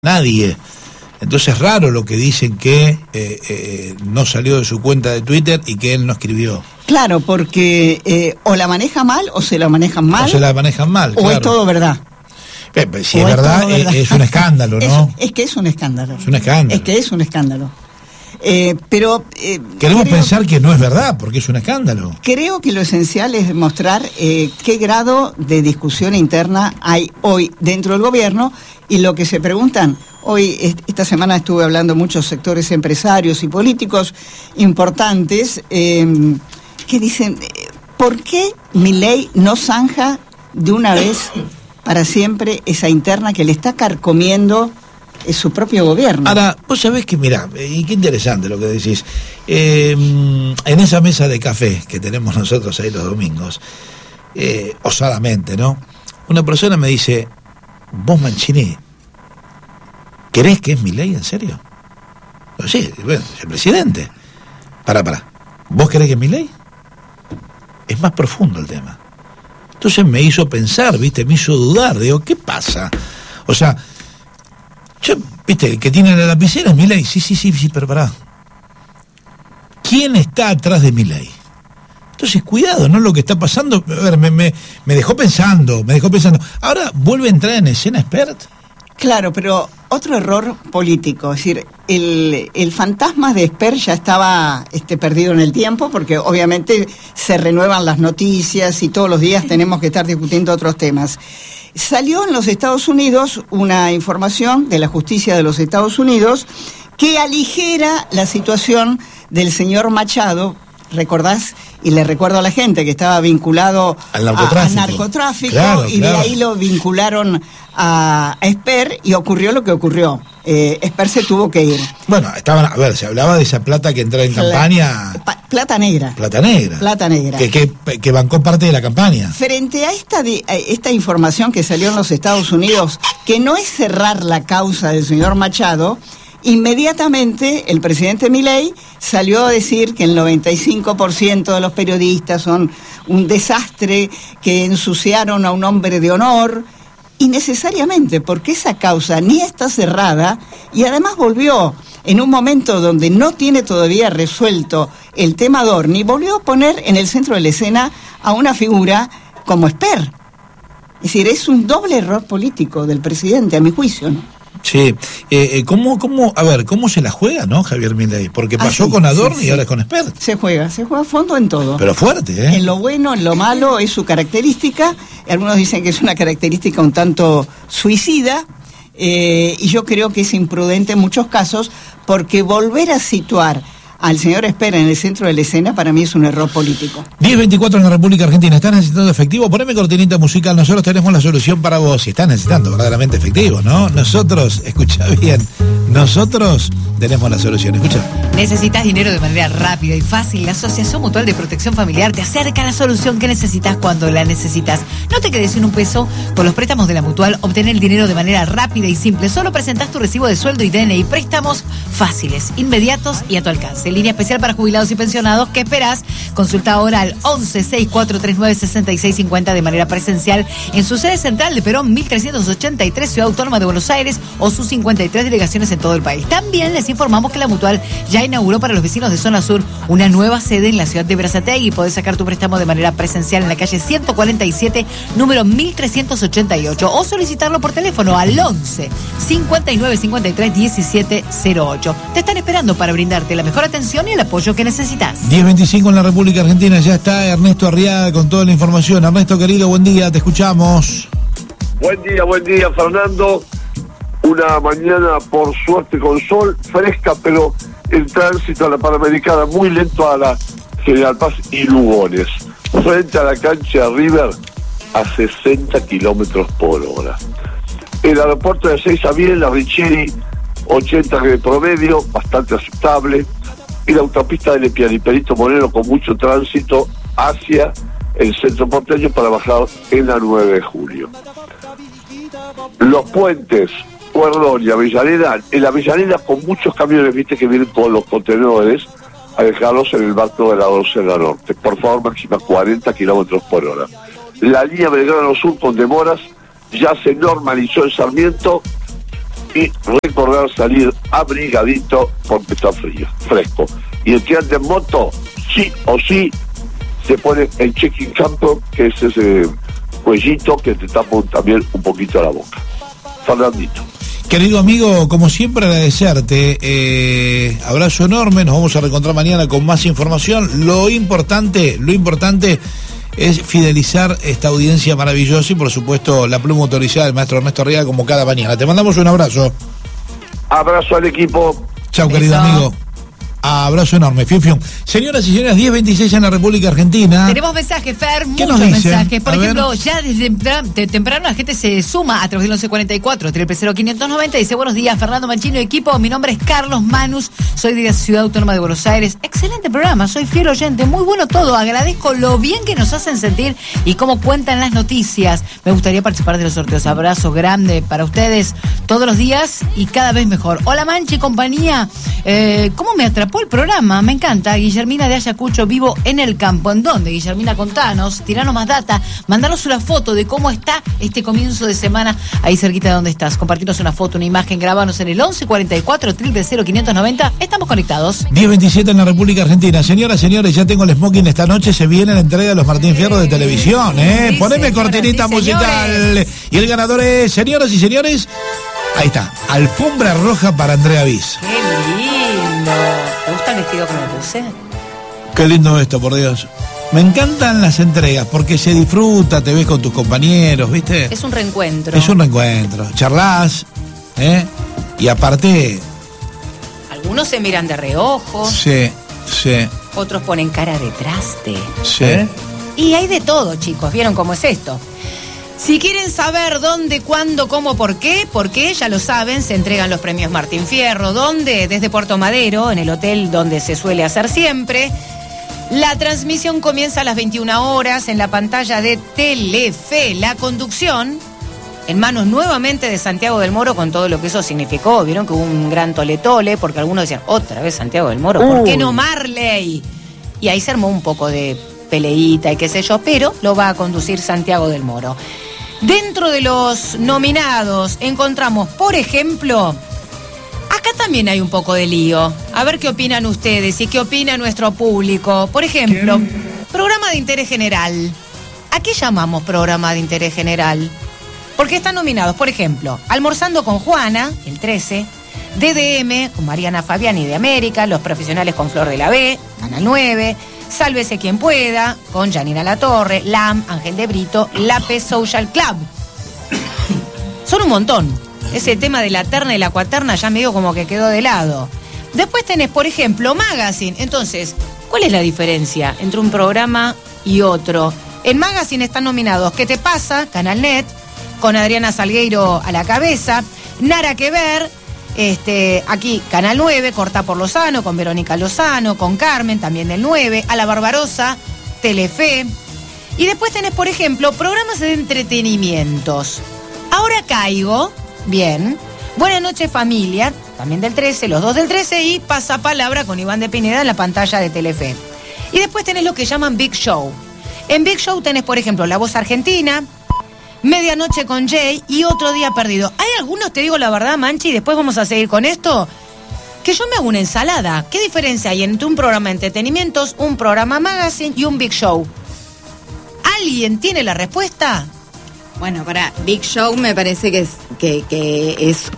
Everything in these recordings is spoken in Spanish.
nadie. Entonces es raro lo que dicen que no salió de su cuenta de Twitter y que él no escribió. Claro, porque o la maneja mal o se la manejan mal. O se la manejan mal, o claro. Es todo verdad. Si es verdad, es un escándalo, ¿no? Es que es un escándalo. Es un escándalo. Es que es un escándalo. Queremos pensar que no es verdad, porque es un escándalo. Creo que lo esencial es demostrar qué grado de discusión interna hay hoy dentro del gobierno, y lo que se preguntan hoy, esta semana estuve hablando muchos sectores empresarios y políticos importantes que dicen, ¿por qué Milei no zanja de una vez para siempre esa interna que le está carcomiendo su propio gobierno? Ahora, vos sabés que, mirá, y qué interesante lo que decís, en esa mesa de café que tenemos nosotros ahí los domingos, osadamente, ¿no? Una persona me dice, vos, Mancini, ¿querés que es Milei, en serio? No, sí, bueno, es el presidente. Pará, ¿vos querés que es Milei? Es más profundo el tema. Entonces me hizo pensar, ¿viste? Me hizo dudar, digo, ¿qué pasa? O sea, yo, ¿viste? El que tiene la lapicera es Milei. Sí, pero pará. ¿Quién está atrás de Milei? Entonces, cuidado, ¿no? Lo que está pasando, a ver, me dejó pensando. Ahora vuelve a entrar en escena Spert. Claro, pero otro error político, es decir, el fantasma de Spert ya estaba perdido en el tiempo, porque obviamente se renuevan las noticias y todos los días tenemos que estar discutiendo otros temas. Salió en los Estados Unidos una información de la justicia de los Estados Unidos que aligera la situación del señor Machado. ¿Recordás? Y le recuerdo a la gente que estaba vinculado al narcotráfico, claro. De ahí lo vincularon a Spert y ocurrió lo que ocurrió. Spert se tuvo que ir. Bueno, se hablaba de esa plata que entró en campaña. Plata negra. Que bancó parte de la campaña. Frente a esta información que salió en los Estados Unidos, que no es cerrar la causa del señor Machado, inmediatamente el presidente Milei salió a decir que el 95% de los periodistas son un desastre, que ensuciaron a un hombre de honor, innecesariamente, porque esa causa ni está cerrada, y además volvió en un momento donde no tiene todavía resuelto el tema Dorni, volvió a poner en el centro de la escena a una figura como Spert. Es decir, es un doble error político del presidente, a mi juicio, ¿no? Sí, ¿cómo se la juega, no, Javier Milei? Porque pasó con Adorni y ahora es con Spert. Se juega a fondo en todo. Pero fuerte, ¿eh? En lo bueno, en lo malo, es su característica. Algunos dicen que es una característica un tanto suicida, y yo creo que es imprudente en muchos casos, porque volver a situar al señor Spert en el centro de la escena para mí es un error político. 10:24 en la República Argentina. ¿Estás necesitando efectivo? Poneme cortinita musical. Nosotros tenemos la solución para vos. Si estás necesitando verdaderamente efectivo, ¿no? Nosotros, escucha bien, nosotros tenemos la solución. Escucha. ¿Necesitas dinero de manera rápida y fácil? La Asociación Mutual de Protección Familiar te acerca a la solución que necesitas cuando la necesitas. No te quedes sin un peso. Con los préstamos de la Mutual, obtener el dinero de manera rápida y simple. Solo presentás tu recibo de sueldo y DNI. Préstamos fáciles, inmediatos y a tu alcance. Línea especial para jubilados y pensionados. ¿Qué esperás? Consulta ahora al 11-6439-6650 de manera presencial en su sede central de Perón 1383, Ciudad Autónoma de Buenos Aires, o sus 53 delegaciones en todo el país. También les informamos que la Mutual ya inauguró para los vecinos de Zona Sur una nueva sede en la ciudad de Berazategui. Podés sacar tu préstamo de manera presencial en la calle 147, número 1388, o solicitarlo por teléfono al 11-5953-1708. Te están esperando para brindarte la mejor atención y el apoyo que necesitas. 10:25 en la República Argentina. Ya está Ernesto Arriaga con toda la información. Ernesto, querido, buen día, te escuchamos. Buen día, Fernando. Una mañana, por suerte, con sol, fresca, pero el tránsito a la Panamericana muy lento a la General Paz y Lugones. Frente a la cancha de River, a 60 kilómetros por hora. El aeropuerto de Ezeiza bien, la Richeri, 80 de promedio, bastante aceptable. Y la autopista del Epian y Perito Moreno con mucho tránsito hacia el centro porteño para bajar en la 9 de julio. Los puentes, Pueyrredón y Avellaneda, en la Avellaneda con muchos camiones, viste, que vienen con los contenedores a dejarlos en el barco de la 12 de la Norte. Por favor, máxima 40 kilómetros por hora. La línea Belgrano Sur con demoras ya se normalizó en Sarmiento y recordar salir abrigadito porque está fresco. Y el que anda en moto, sí o sí, se pone el check-in camper, que es ese cuellito que te tapa también un poquito la boca. Fernandito. Querido amigo, como siempre agradecerte, abrazo enorme, nos vamos a reencontrar mañana con más información. Lo importante es fidelizar esta audiencia maravillosa y por supuesto la pluma autorizada del maestro Ernesto Arriaga como cada mañana. Te mandamos un abrazo. Abrazo al equipo. Chao, querido amigo. Abrazo enorme, fium. Señoras y señores, 10:26 en la República Argentina. Tenemos mensajes, Fer, ¿Qué muchos nos dicen? mensajes. Por A ejemplo, ver. ya desde temprano la gente se suma a través del 1144, 590. Dice, buenos días, Fernando Manchino y equipo. Mi nombre es Carlos Manus, soy de la Ciudad Autónoma de Buenos Aires. Excelente programa, soy fiel oyente, muy bueno todo. Agradezco lo bien que nos hacen sentir y cómo cuentan las noticias. Me gustaría participar de los sorteos. Abrazo grande para ustedes todos los días y cada vez mejor. Hola, Manchi, compañía. ¿Cómo me atrapó el programa? Me encanta. Guillermina de Ayacucho, vivo en el campo. ¿En dónde, Guillermina? Contanos, tiranos más data, mandanos una foto de cómo está este comienzo de semana ahí cerquita de donde estás. Compartirnos una foto, una imagen, grabanos en el 1144 590. Estamos conectados. 10:27 en la República Argentina. Señoras, señores, ya tengo el smoking esta noche. Se viene la entrega de los Martín Fierro de televisión, Sí, Poneme señoras, cortinita sí, musical. señores. Y el ganador es, señoras y señores, ahí está, alfombra roja para Andrea Bis. ¡Qué lindo! ¿Te gusta el vestido que me puse? Qué lindo esto, por Dios. Me encantan las entregas porque se disfruta, te ves con tus compañeros, ¿viste? Es un reencuentro. Es un reencuentro. Charlas, y aparte, Algunos se miran de reojo, sí. otros ponen cara de traste. Sí. Y hay de todo, chicos. ¿Vieron cómo es esto? Si quieren saber dónde, cuándo, cómo, por qué, ya lo saben, se entregan los premios Martín Fierro. ¿Dónde? Desde Puerto Madero, en el hotel donde se suele hacer siempre. La transmisión comienza a las 21 horas en la pantalla de Telefe. La conducción en manos nuevamente de Santiago del Moro, con todo lo que eso significó. Vieron que hubo un gran tole-tole, porque algunos decían, otra vez Santiago del Moro, ¿por qué no Marley? Y ahí se armó un poco de peleita y qué sé yo, pero lo va a conducir Santiago del Moro. Dentro de los nominados encontramos, por ejemplo, acá también hay un poco de lío. A ver qué opinan ustedes y qué opina nuestro público. Por ejemplo, programa de interés general. ¿A qué llamamos programa de interés general? Porque están nominados, por ejemplo, Almorzando con Juana, el 13, DDM, con Mariana Fabiani de América, Los Profesionales con Flor de la B, Canal 9, Sálvese quien pueda, con Janina Latorre, LAM, Ángel de Brito, Lápiz Social Club. Son un montón. Ese tema de la terna y la cuaterna ya medio como que quedó de lado. Después tenés, por ejemplo, Magazine. Entonces, ¿cuál es la diferencia entre un programa y otro? En Magazine están nominados ¿Qué te pasa? Canal Net, con Adriana Salgueiro a la cabeza, Nada que ver, aquí Canal 9, Corta por Lozano, con Verónica Lozano, con Carmen, también del 9, A la Barbarosa, Telefe. Y después tenés, por ejemplo, programas de entretenimientos. Ahora caigo, bien, Buenas noches familia, también del 13, los dos del 13, y Pasapalabra con Iván de Pineda en la pantalla de Telefe. Y después tenés lo que llaman Big Show. En Big Show tenés, por ejemplo, La Voz Argentina, Medianoche con Jay y Otro Día Perdido. Hay algunos, te digo la verdad, Manchi, y después vamos a seguir con esto, que yo me hago una ensalada. ¿Qué diferencia hay entre un programa de entretenimientos, un programa magazine y un Big Show? ¿Alguien tiene la respuesta? Bueno, para Big Show me parece que es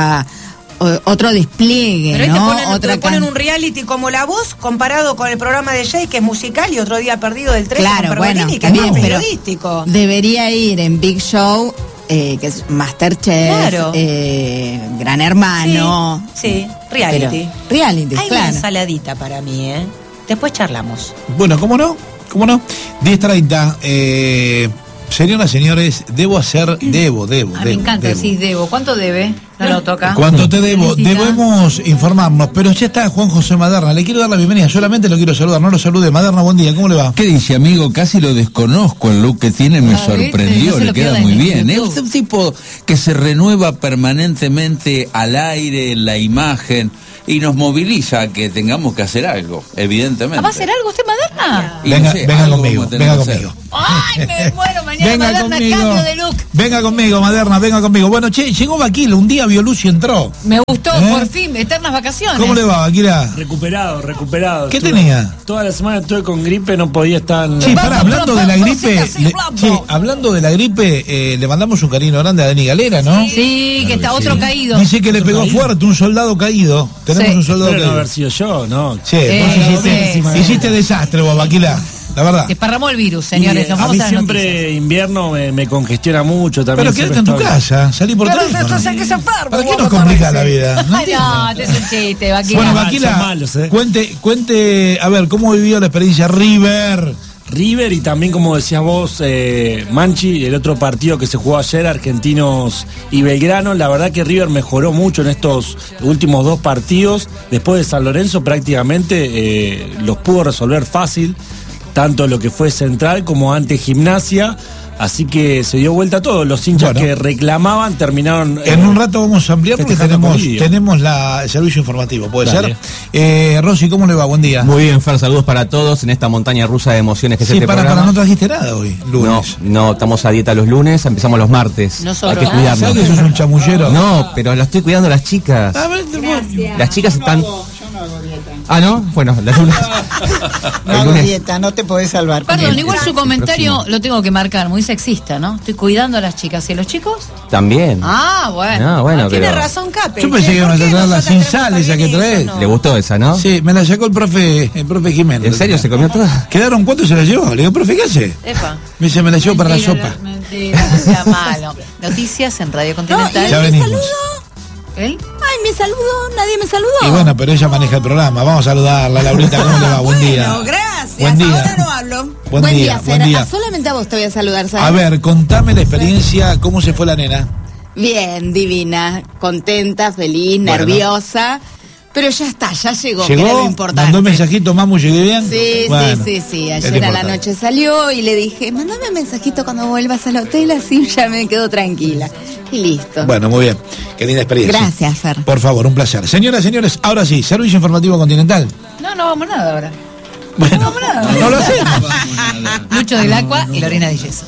otro despliegue, Pero ahí ¿no? te ponen un reality como La Voz comparado con el programa de Jay, que es musical, y Otro Día Perdido del 13 Claro, con bueno, Pergolini, que es bien, más pero periodístico. debería ir en Big Show, que es Masterchef, Claro. Gran Hermano. Sí, reality. Pero, reality, Hay una claro. ensaladita para mí, ¿eh? Después charlamos. Bueno, ¿cómo no? 10:30. Señoras, señores, debo. Me encanta decir debo. ¿Cuánto debe? No lo toca. ¿Cuánto te debo? Felicita. Debemos informarnos, pero ya está Juan José Maderna. Le quiero dar la bienvenida, solamente lo quiero saludar, no lo salude. Maderna, buen día, ¿cómo le va? ¿Qué dice, amigo? Casi lo desconozco, el look que tiene me sorprendió, no se le lo queda pierdan muy en bien. YouTube. Es un tipo que se renueva permanentemente al aire, en la imagen, y nos moviliza a que tengamos que hacer algo, evidentemente. ¿Va a hacer algo usted, Maderna? Ah. Y no Venga, sé, venga algo conmigo, vamos a tener venga que hacer. conmigo. ¡Ay, me muero! Mañana Venga Maderna, conmigo. cambio de look. Venga conmigo, Maderna, venga conmigo. Bueno, che, llegó Vaquilo, un día vio luz y entró. Me gustó, ¿Eh? por fin, eternas vacaciones. ¿Cómo le va, Vaquila? Recuperado. ¿Qué Estuve- tenía? Toda la semana estuve con gripe, no podía estar. Sí, pará, hablando de la gripe, sí, bla, che, hablando de la gripe, le mandamos un cariño grande a Dani Galera, ¿no? Sí, que está otro caído. Dice que le pegó fuerte, un soldado caído. Tenemos Sí. un soldado Espero no haber caído. sido yo, ¿no? Sí, vos hiciste desastre vos, Vaquila, la verdad. Desparramó el virus, señores. Y, Nos a vamos mí a las siempre noticias. invierno me congestiona mucho también. Pero quédate en siempre tu estoy- casa, salí por teléfono. que se enferma. ¿Para qué nos complica la vida? No Ay, entiendo. no, te es un chiste, Vaquila. Bueno, Son Vaquila, malos, cuente, a ver, ¿cómo vivió la experiencia River? River y también, como decías vos, Manchi, el otro partido que se jugó ayer, Argentinos y Belgrano. La verdad que River mejoró mucho en estos últimos 2 partidos. Después de San Lorenzo prácticamente los pudo resolver fácil, tanto lo que fue Central como ante Gimnasia. Así que se dio vuelta todo. Los hinchas Bueno. que reclamaban terminaron... En un rato vamos a ampliar porque festejando con Lidia. tenemos el servicio informativo, ¿puede Dale. ser? Rosy, ¿cómo le va? Buen día. Muy bien, Fer, saludos para todos en esta montaña rusa de emociones que es Sí, este para, programa. no trajiste nada hoy, lunes. No, estamos a dieta los lunes, empezamos los martes. No Hay sobró que nada. cuidarnos. ¿Sabes que sos un chamullero? No, pero lo estoy cuidando a las chicas. A ver, Las chicas están... Yo no hago dieta. Ah, ¿no? Bueno, las lunes... No el hago lunes- dieta, no te podés salvar. Perdón, igual su el comentario próximo. lo tengo que marcar, muy sexista, ¿no? Estoy cuidando a las chicas. ¿Y a los chicos? También. Ah, bueno. Ah, bueno, Tiene pero... razón, Cape. Yo pensé que iban a tratar la sin sal esa que traes. ¿Le gustó esa, no? Sí, me la sacó el profe Jiménez. ¿En serio se comió toda? ¿Quedaron cuánto se la llevó? Le digo, profe, ¿qué hace? Epa. Me dice, me la llevo para la Mentira, sopa. Mentira, no sea malo. Noticias en Radio Continental. Ya venimos. ¿Él? Ay, me saludó, nadie me saludó. Y bueno, pero ella maneja el programa. Vamos a saludarla, Laurita, ¿cómo le va? Buen día. Bueno, gracias. Buen día. Ahora no hablo. Buen día, Fer. buen día. Ah, solamente a vos te voy a saludar, ¿sabes? A ver, contame la experiencia, ¿cómo se fue la nena? Bien, divina, contenta, feliz, Bueno. nerviosa. Pero ya está, ya llegó, que era lo ¿Llegó? importante. ¿Mandó un mensajito, mamu, llegué bien? Sí, Bueno, sí. es Ayer a la importante. noche salió y le dije, mándame un mensajito cuando vuelvas al hotel, así ya me quedo tranquila. Y listo. Bueno, muy bien. Qué linda experiencia. Gracias, Fer. Por favor, un placer. Señoras, señores, ahora sí, Servicio Informativo Continental. No vamos nada ahora. Bueno, no lo hacemos. Lucho del Aqua y Lorena de Yeso.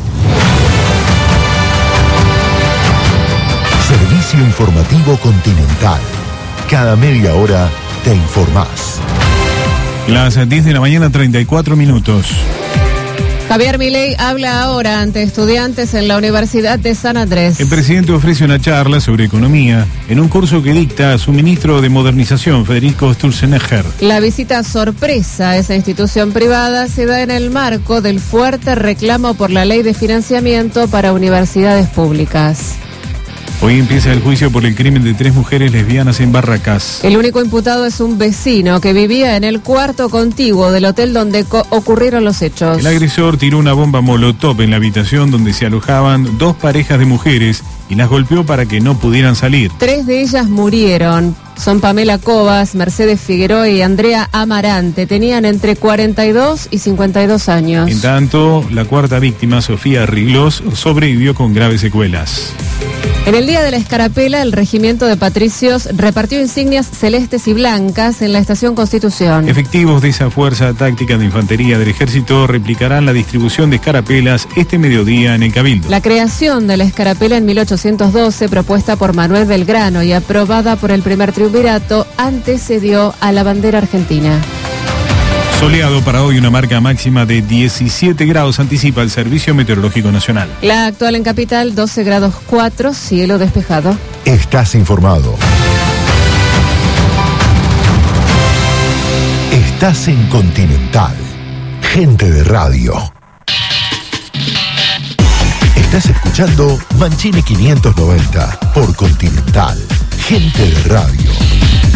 Servicio Informativo Continental. Cada media hora te informás. Las 10 de la mañana, 34 minutos. Javier Milei habla ahora ante estudiantes en la Universidad de San Andrés. El presidente ofrece una charla sobre economía en un curso que dicta su ministro de Modernización, Federico Sturzenegger. La visita sorpresa a esa institución privada se da en el marco del fuerte reclamo por la ley de financiamiento para universidades públicas. Hoy empieza el juicio por el crimen de 3 mujeres lesbianas en Barracas. El único imputado es un vecino que vivía en el cuarto contiguo del hotel donde ocurrieron los hechos. El agresor tiró una bomba molotov en la habitación donde se alojaban 2 parejas de mujeres y las golpeó para que no pudieran salir. 3 de ellas murieron. Son Pamela Cobas, Mercedes Figueroa y Andrea Amarante. Tenían entre 42 y 52 años. En tanto, la 4ª víctima, Sofía Riglos, sobrevivió con graves secuelas. En el día de la escarapela, el regimiento de patricios repartió insignias celestes y blancas en la estación Constitución. Efectivos de esa fuerza táctica de infantería del ejército replicarán la distribución de escarapelas este mediodía en el Cabildo. La creación de la escarapela en 1812, propuesta por Manuel Belgrano y aprobada por el primer triunvirato, antecedió a la bandera argentina. Soleado para hoy, una marca máxima de 17 grados anticipa el Servicio Meteorológico Nacional. La actual en Capital, 12 grados 4, cielo despejado. Estás informado. Estás en Continental. Gente de radio. Estás escuchando Mancini 590 por Continental. Gente de radio.